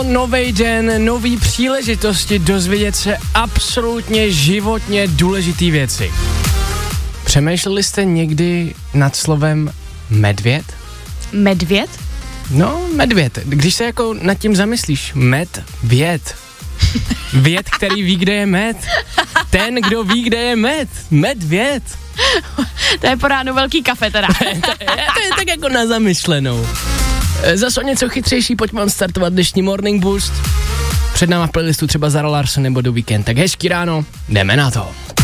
novej den, nový příležitosti dozvědět se absolutně životně důležitý věci. Přemýšleli jste někdy nad slovem medvěd? Medvěd? No, medvěd. Když se jako nad tím zamyslíš, medvěd. Věd, který ví, kde je med. Ten, kdo ví, kde je med. Medvěd. To je po ránu velký kafe teda. To je tak jako na zamyšlenou. Zas o něco chytřejší, pojďme startovat dnešní Morning Boost. Před náma v playlistu třeba Zara Larsson nebo The Weeknd. Tak hezký ráno, jdeme na to.